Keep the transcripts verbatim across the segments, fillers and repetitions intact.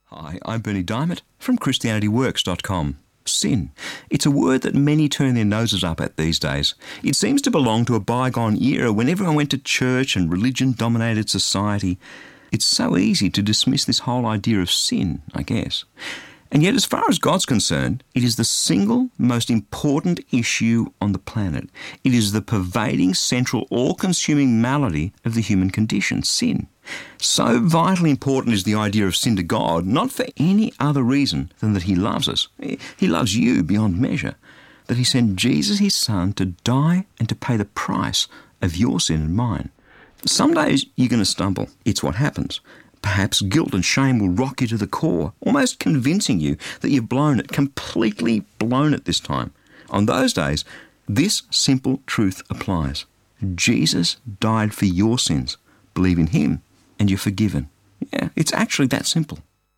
Hi, I'm Bernie Diamond from Christianity Works dot com. Sin. It's a word that many turn their noses up at these days. It seems to belong to a bygone era when everyone went to church and religion dominated society. It's so easy to dismiss this whole idea of sin, I guess. And yet, as far as God's concerned, it is the single most important issue on the planet. It is the pervading, central, all-consuming malady of the human condition, sin. So vitally important is the idea of sin to God, not for any other reason than that He loves us. He loves you beyond measure, that He sent Jesus, His Son, to die and to pay the price of your sin and mine. Some days you're going to stumble. It's what happens. Perhaps guilt and shame will rock you to the core, almost convincing you that you've blown it, completely blown it this time. On those days, this simple truth applies. Jesus died for your sins. Believe in Him and you're forgiven. Yeah, it's actually that simple.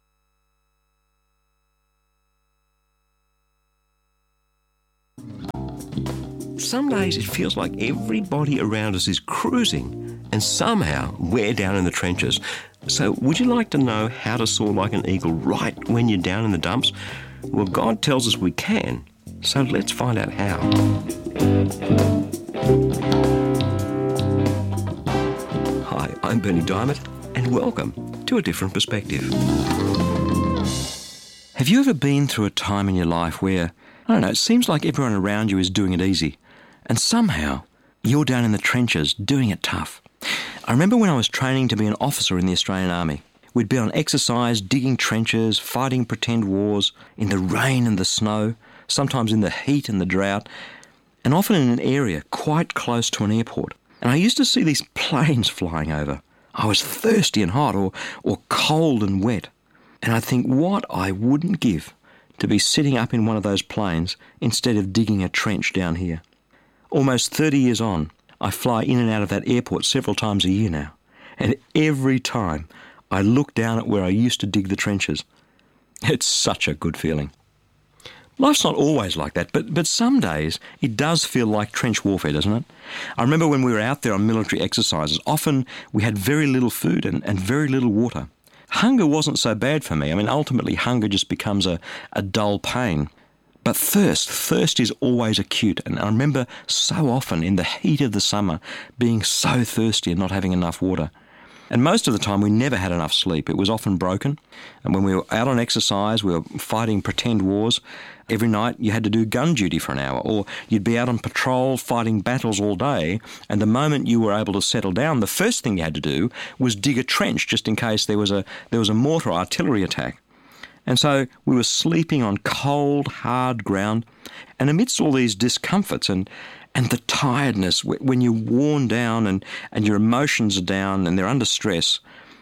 Some days it feels like everybody around us is cruising and somehow we're down in the trenches. So would you like to know how to soar like an eagle right when you're down in the dumps? Well, God tells us we can, so let's find out how. Hi, I'm Bernie Diamond, and welcome to A Different Perspective. Have you ever been through a time in your life where, I don't know, it seems like everyone around you is doing it easy, and somehow you're down in the trenches doing it tough? I remember when I was training to be an officer in the Australian Army. We'd be on exercise, digging trenches, fighting pretend wars, in the rain and the snow, sometimes in the heat and the drought, and often in an area quite close to an airport. And I used to see these planes flying over. I was thirsty and hot, or, or cold and wet. And I'd think what I wouldn't give to be sitting up in one of those planes instead of digging a trench down here. Almost thirty years on, I fly in and out of that airport several times a year now, and every time I look down at where I used to dig the trenches. It's such a good feeling. Life's not always like that, but, but some days it does feel like trench warfare, doesn't it? I remember when we were out there on military exercises, often we had very little food and, and very little water. Hunger wasn't so bad for me. I mean, ultimately hunger just becomes a, a dull pain. But thirst, thirst is always acute. And I remember so often in the heat of the summer being so thirsty and not having enough water. And most of the time we never had enough sleep. It was often broken. And when we were out on exercise, we were fighting pretend wars. Every night you had to do gun duty for an hour, or you'd be out on patrol fighting battles all day. And the moment you were able to settle down, the first thing you had to do was dig a trench just in case there was a there was a mortar or artillery attack. And so we were sleeping on cold, hard ground. And amidst all these discomforts and, and the tiredness, when you're worn down and, and your emotions are down and they're under stress,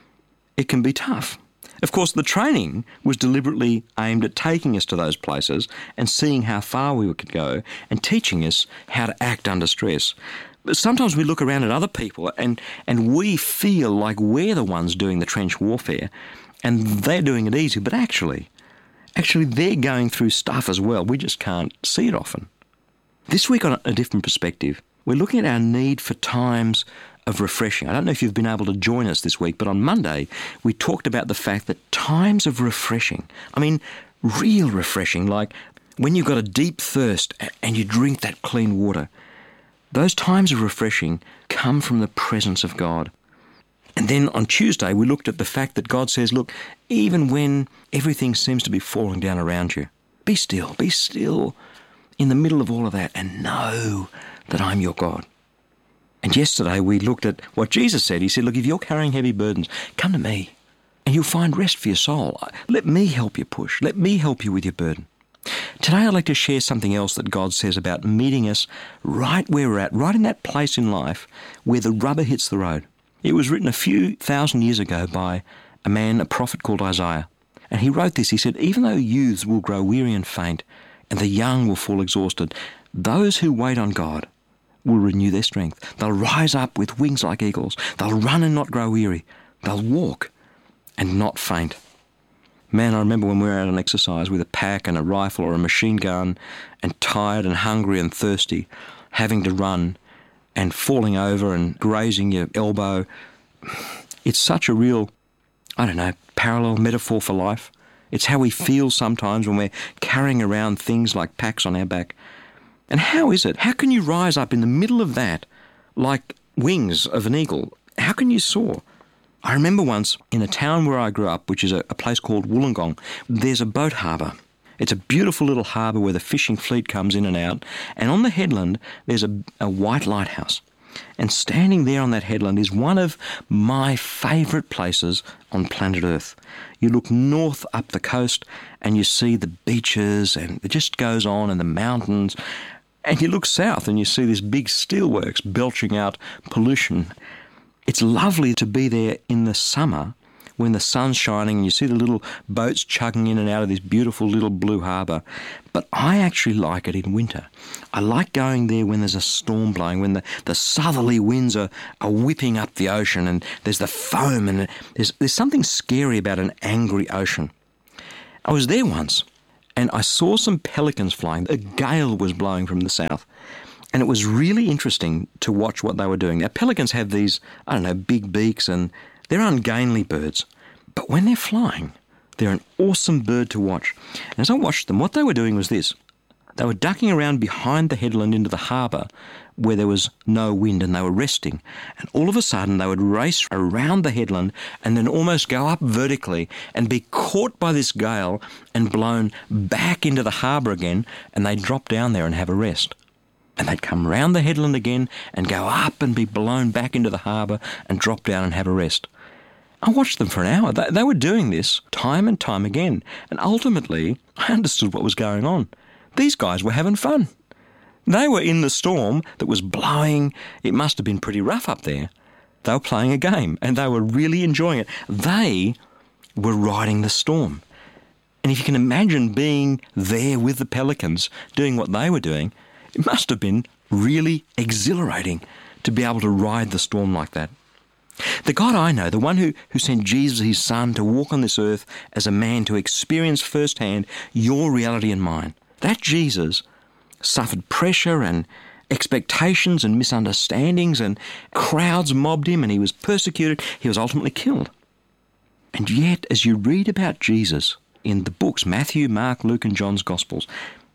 it can be tough. Of course, the training was deliberately aimed at taking us to those places and seeing how far we could go and teaching us how to act under stress. But sometimes we look around at other people and, and we feel like we're the ones doing the trench warfare, and they're doing it easy, but actually, actually they're going through stuff as well. We just can't see it often. This week on A Different Perspective, we're looking at our need for times of refreshing. I don't know if you've been able to join us this week, but on Monday, we talked about the fact that times of refreshing, I mean, real refreshing, like when you've got a deep thirst and you drink that clean water, those times of refreshing come from the presence of God. And then on Tuesday, we looked at the fact that God says, look, even when everything seems to be falling down around you, be still, be still in the middle of all of that and know that I'm your God. And yesterday we looked at what Jesus said. He said, look, if you're carrying heavy burdens, come to me and you'll find rest for your soul. Let me help you push. Let me help you with your burden. Today I'd like to share something else that God says about meeting us right where we're at, right in that place in life where the rubber hits the road. It was written a few thousand years ago by a man, a prophet called Isaiah. And he wrote this. He said, even though youths will grow weary and faint, and the young will fall exhausted, those who wait on God will renew their strength. They'll rise up with wings like eagles. They'll run and not grow weary. They'll walk and not faint. Man, I remember when we were out on exercise with a pack and a rifle or a machine gun and tired and hungry and thirsty, having to run and falling over and grazing your elbow. It's such a real, I don't know, parallel metaphor for life. It's how we feel sometimes when we're carrying around things like packs on our back. And how is it? How can you rise up in the middle of that like wings of an eagle? How can you soar? I remember once in a town where I grew up, which is a, a place called Wollongong, there's a boat harbour. It's a beautiful little harbour where the fishing fleet comes in and out. And on the headland, there's a, a white lighthouse. And standing there on that headland is one of my favourite places on planet Earth. You look north up the coast and you see the beaches, and it just goes on, and the mountains. And you look south and you see this big steelworks belching out pollution. It's lovely to be there in the summer when the sun's shining and you see the little boats chugging in and out of this beautiful little blue harbour. But I actually like it in winter. I like going there when there's a storm blowing, when the, the southerly winds are, are whipping up the ocean and there's the foam, and there's, there's something scary about an angry ocean. I was there once and I saw some pelicans flying. A gale was blowing from the south. And it was really interesting to watch what they were doing. Now, pelicans have these, I don't know, big beaks, and they're ungainly birds. But when they're flying, they're an awesome bird to watch. And as I watched them, what they were doing was this. They were ducking around behind the headland into the harbour where there was no wind, and they were resting. And all of a sudden, they would race around the headland and then almost go up vertically and be caught by this gale and blown back into the harbour again, and they'd drop down there and have a rest. And they'd come round the headland again and go up and be blown back into the harbour and drop down and have a rest. I watched them for an hour. They, they were doing this time and time again. And ultimately, I understood what was going on. These guys were having fun. They were in the storm that was blowing. It must have been pretty rough up there. They were playing a game and they were really enjoying it. They were riding the storm. And if you can imagine being there with the pelicans doing what they were doing, it must have been really exhilarating to be able to ride the storm like that. The God I know, the one who, who sent Jesus, his son, to walk on this earth as a man to experience firsthand your reality and mine, that Jesus suffered pressure and expectations and misunderstandings, and crowds mobbed him and he was persecuted. He was ultimately killed. And yet, as you read about Jesus in the books, Matthew, Mark, Luke and John's Gospels,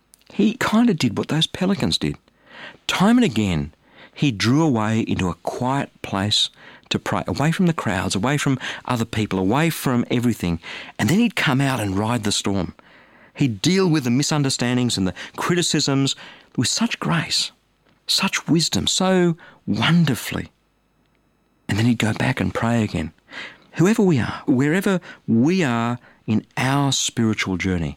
he kind of did what those pelicans did. Time and again, he drew away into a quiet place to pray, away from the crowds, away from other people, away from everything. And then he'd come out and ride the storm. He'd deal with the misunderstandings and the criticisms with such grace, such wisdom, so wonderfully. And then he'd go back and pray again. Whoever we are, wherever we are in our spiritual journey,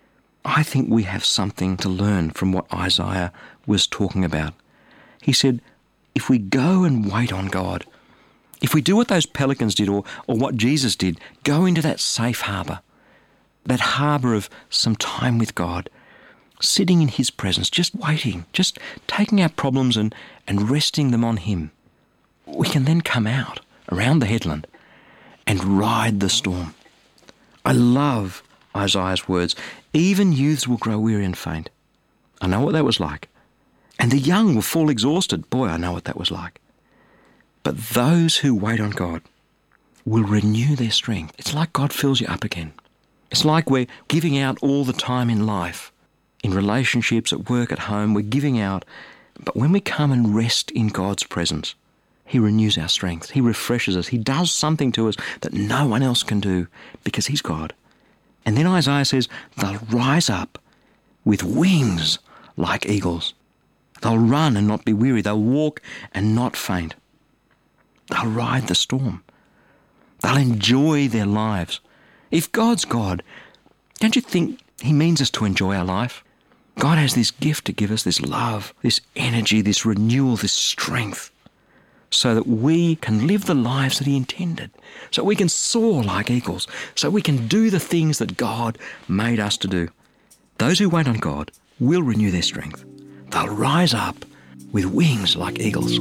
I think we have something to learn from what Isaiah was talking about. He said, if we go and wait on God, if we do what those pelicans did, or, or what Jesus did, go into that safe harbour, that harbour of some time with God, sitting in his presence, just waiting, just taking our problems and, and resting them on him, we can then come out around the headland and ride the storm. I love Isaiah's words. Even youths will grow weary and faint. I know what that was like. And the young will fall exhausted. Boy, I know what that was like. But those who wait on God will renew their strength. It's like God fills you up again. It's like we're giving out all the time in life, in relationships, at work, at home. We're giving out. But when we come and rest in God's presence, he renews our strength. He refreshes us. He does something to us that no one else can do because he's God. And then Isaiah says, they'll rise up with wings like eagles. They'll run and not be weary. They'll walk and not faint. They'll ride the storm. They'll enjoy their lives. If God's God, don't you think he means us to enjoy our life? God has this gift to give us, this love, this energy, this renewal, this strength, so that we can live the lives that he intended, so we can soar like eagles, so we can do the things that God made us to do. Those who wait on God will renew their strength. They'll rise up with wings like eagles.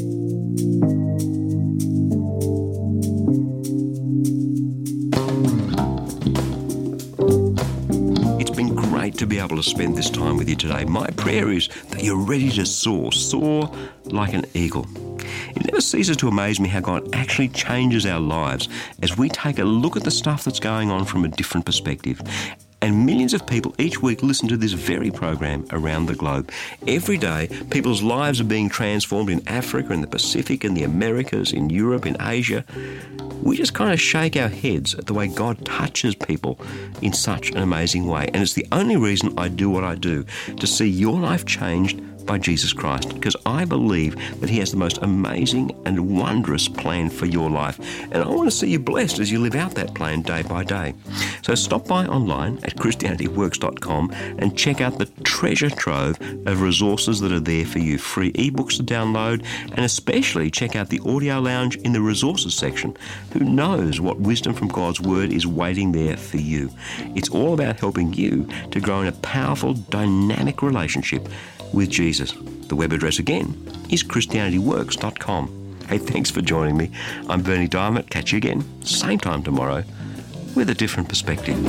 It's been great to be able to spend this time with you today. My prayer is that you're ready to soar, soar like an eagle. It never ceases to amaze me how God actually changes our lives as we take a look at the stuff that's going on from a different perspective. And millions of people each week listen to this very program around the globe. Every day, people's lives are being transformed in Africa, in the Pacific, in the Americas, in Europe, in Asia. We just kind of shake our heads at the way God touches people in such an amazing way. And it's the only reason I do what I do, to see your life changed by Jesus Christ, because I believe that He has the most amazing and wondrous plan for your life. And I want to see you blessed as you live out that plan day by day. So stop by online at Christianity Works dot com and check out the treasure trove of resources that are there for you. Free ebooks to download, and especially check out the audio lounge in the resources section. Who knows what wisdom from God's Word is waiting there for you? It's all about helping you to grow in a powerful, dynamic relationship with Jesus. The web address again is Christianity Works dot com. Hey, thanks for joining me. I'm Bernie Diamond. Catch you again, same time tomorrow, with a different perspective.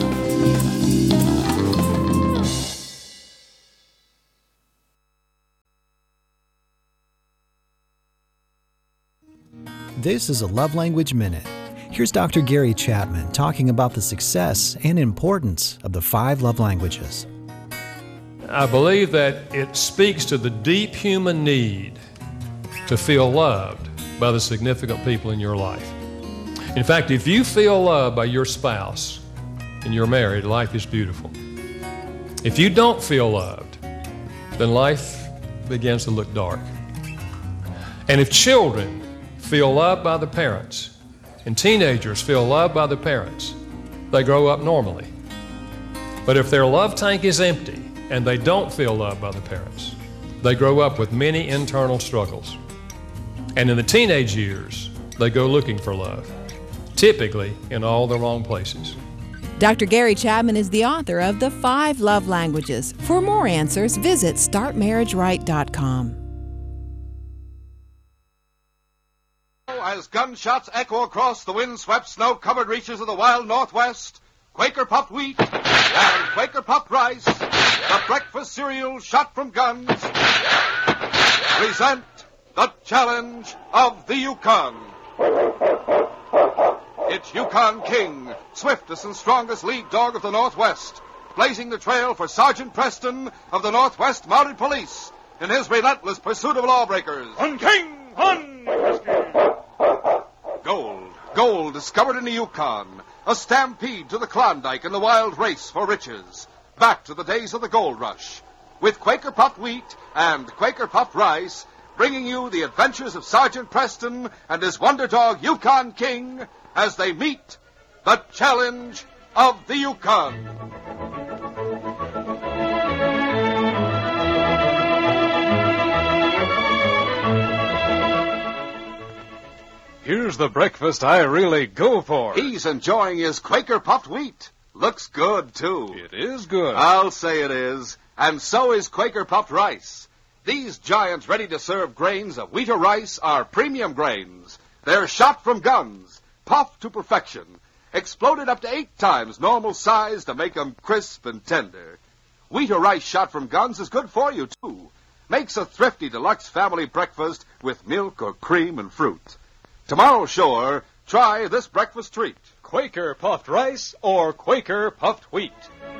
This is a Love Language Minute. Here's Doctor Gary Chapman talking about the success and importance of the five love languages. I believe that it speaks to the deep human need to feel loved by the significant people in your life. In fact, if you feel loved by your spouse and you're married, life is beautiful. If you don't feel loved, then life begins to look dark. And if children feel loved by the parents and teenagers feel loved by the parents, they grow up normally. But if their love tank is empty, and they don't feel loved by the parents, they grow up with many internal struggles. And in the teenage years, they go looking for love, typically in all the wrong places. Doctor Gary Chapman is the author of The Five Love Languages. For more answers, visit start marriage right dot com. As gunshots echo across the wind-swept, snow-covered reaches of the wild Northwest, Quaker puffed wheat and Quaker puffed rice, the breakfast cereal shot from guns, present the challenge of the Yukon. It's Yukon King, swiftest and strongest lead dog of the Northwest, blazing the trail for Sergeant Preston of the Northwest Mounted Police in his relentless pursuit of lawbreakers. On King! On! Gold. Gold discovered in the Yukon. A stampede to the Klondike and the wild race for riches. Back to the days of the gold rush. With Quaker puffed wheat and Quaker puffed rice, bringing you the adventures of Sergeant Preston and his wonder dog Yukon King as they meet the challenge of the Yukon. Here's the breakfast I really go for. He's enjoying his Quaker puffed wheat. Looks good, too. It is good. I'll say it is. And so is Quaker puffed rice. These giant ready-to-serve grains of wheat or rice are premium grains. They're shot from guns, puffed to perfection, exploded up to eight times normal size to make them crisp and tender. Wheat or rice shot from guns is good for you, too. Makes a thrifty deluxe family breakfast with milk or cream and fruit. Tomorrow, sure, try this breakfast treat. Quaker puffed rice or Quaker puffed wheat.